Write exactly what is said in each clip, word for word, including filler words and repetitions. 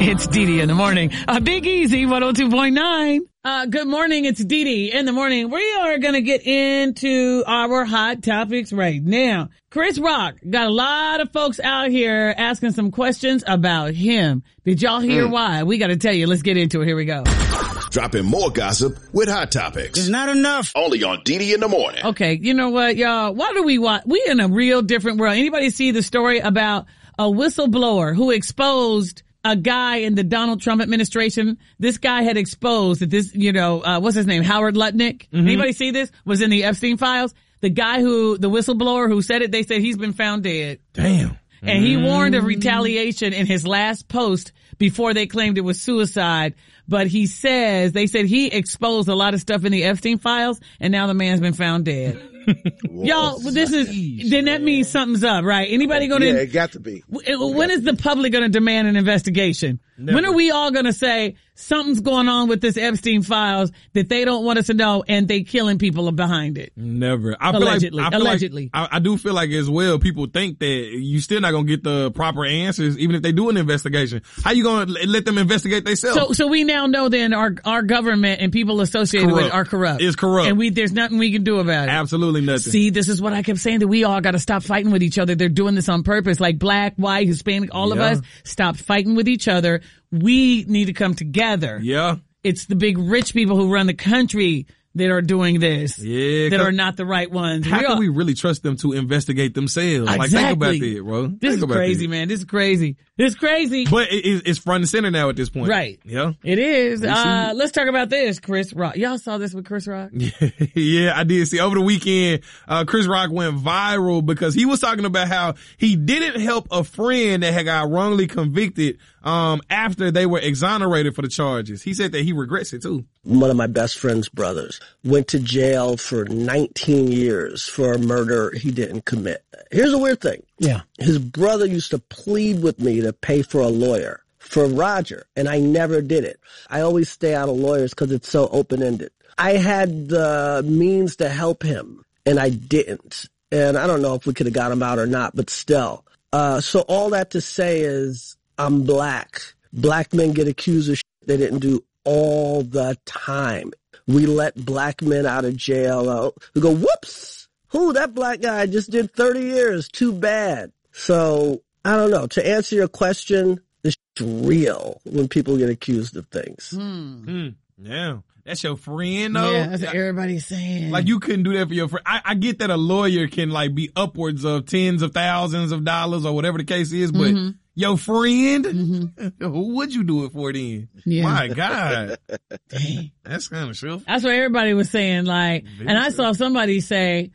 It's Dee Dee in the morning. Uh, Big Easy, one oh two point nine. Uh, good morning. It's Dee Dee in the morning. We are going to get into our hot topics right now. Chris Rock got a lot of folks out here asking some questions about him. Did y'all hear mm. why? We got to tell you. Let's get into it. Here we go. Dropping more gossip with hot topics. It's not enough. Only on Dee Dee in the morning. Okay. You know what, y'all? Why do we watch? We in a real different world. Anybody see the story about a whistleblower who exposed a guy in the Donald Trump administration? This guy had exposed that this, you know, uh, what's his name? Howard Lutnick. Mm-hmm. Anybody see this? Was in the Epstein files. The guy who, the whistleblower who said it, they said he's been found dead. Damn. And he warned of retaliation in his last post before they claimed it was suicide. But he says, they said he exposed a lot of stuff in the Epstein files, and now the man's been found dead. Y'all, this is, then that means something's up, right? Anybody gonna? Yeah, it got to be. When is the public gonna demand an investigation? Never. When are we all gonna say something's going on with this Epstein files that they don't want us to know and they killing people behind it? Never. I allegedly. Feel like, I feel allegedly. Like, I, I do feel like as well, people think that you still not gonna get the proper answers even if they do an investigation. How you gonna let them investigate themselves? So, so we now know then our, our government and people associated corrupt. with it are corrupt. It's corrupt. And we, there's nothing we can do about it. Absolutely nothing. See, this is what I kept saying, that we all gotta stop fighting with each other. They're doing this on purpose. Like black, white, Hispanic, all yeah. of us, stop fighting with each other. We need to come together. Yeah. It's the big rich people who run the country that are doing this. Yeah. That are not the right ones. How we can all, we really trust them to investigate themselves? Exactly. Like, think about that, bro. This think is about crazy, that. man. This is crazy. This is crazy. But it, it's front and center now at this point. Right. Yeah. It is. Uh, let's talk about this, Chris Rock. Y'all saw this with Chris Rock? Yeah, I did see. Over the weekend, uh, Chris Rock went viral because he was talking about how he didn't help a friend that had got wrongly convicted, um, after they were exonerated for the charges. He said that he regrets it too. One of my best friend's brothers went to jail for nineteen years for a murder he didn't commit. Here's a weird thing. Yeah. His brother used to plead with me to pay for a lawyer for Roger, and I never did it. I always stay out of lawyers because it's so open-ended. I had the means to help him, and I didn't. And I don't know if we could have got him out or not, but still. Uh, so all that to say is I'm black. Black men get accused of shit they didn't do all the time. We let black men out of jail. Uh, we go, whoops, who, that black guy just did thirty years. Too bad. So, I don't know. To answer your question, this shit's real when people get accused of things. Hmm. Mm, yeah. That's your friend, though. Yeah, that's what everybody's saying. Like, you couldn't do that for your friend. I, I get that a lawyer can, like, be upwards of tens of thousands of dollars or whatever the case is, but mm-hmm. your friend, mm-hmm. who would you do it for then? Yeah. My God. Dang. That's kind of true. That's what everybody was saying, like, Very and I true. saw somebody say,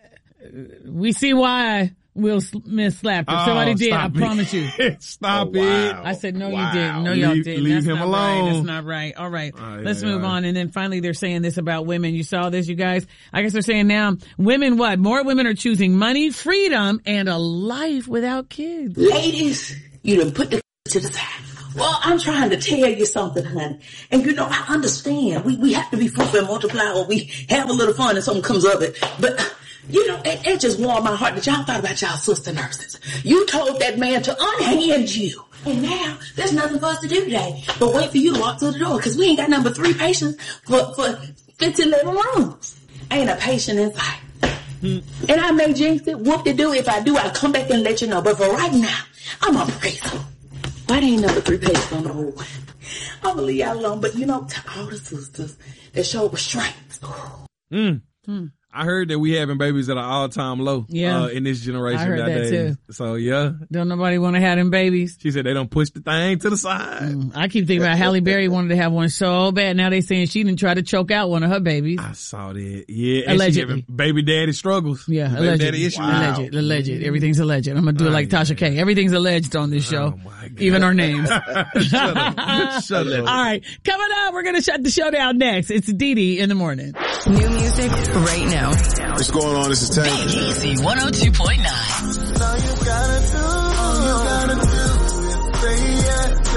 we see why Will Smith slapped her. Oh, Somebody did, I it. promise you. Stop oh, wow. it. I said, no, wow. you didn't. No, y'all leave, didn't. Leave That's him not alone. right. That's not right. All right. Oh, Let's yeah, move yeah. on. And then finally they're saying this about women. You saw this, you guys? I guess they're saying now, women what? More women are choosing money, freedom, and a life without kids. Ladies, you done put the to the side. Well, I'm trying to tell you something, honey. And you know, I understand. We, we have to be fruitful and multiply, or we have a little fun and something comes of it. But, you know, it, it just warmed my heart that y'all thought about y'all sister nurses. You told that man to unhand you. And now, there's nothing for us to do today but wait for you to walk through the door, because we ain't got number three patients for, for fifteen living rooms. Ain't a patient in sight. Hmm. And I may jinx it, whoop de do. If I do, I'll come back and let you know. But for right now, I'm gonna praise him. Why they ain't number three patients on the whole one? I'm gonna leave y'all alone, but you know, to all the sisters that show restraint. Mm. Hmm. I heard that we having babies at an all-time low yeah. uh, in this generation. I heard nowadays. that too. So, yeah. Don't nobody want to have them babies. She said they don't push the thing to the side. Mm. I keep thinking about Halle Berry wanted to have one so bad. Now they saying she didn't try to choke out one of her babies. I saw that. Yeah. And allegedly. she having baby daddy struggles. Yeah, baby alleged. daddy issues. Wow. Alleged. Alleged. Everything's alleged. I'm going to do it like oh, Tasha yeah. K. Everything's alleged on this show. Oh, my God. Even our names. Shut up. Shut up. All right. Coming up, we're going to shut the show down next. It's Dee Dee in the morning. New music right now. What's going on? This is Tank. Big Easy one oh two point nine. All you gotta do, all you gotta do, say yeah,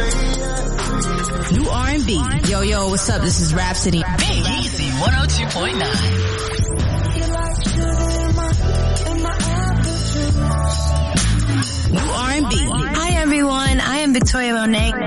say yeah. New R and B. Yo, yo, what's up? This is Rhapsody. Big Easy one oh two point nine. New R and B. Hi, everyone. I am Victoria Monet.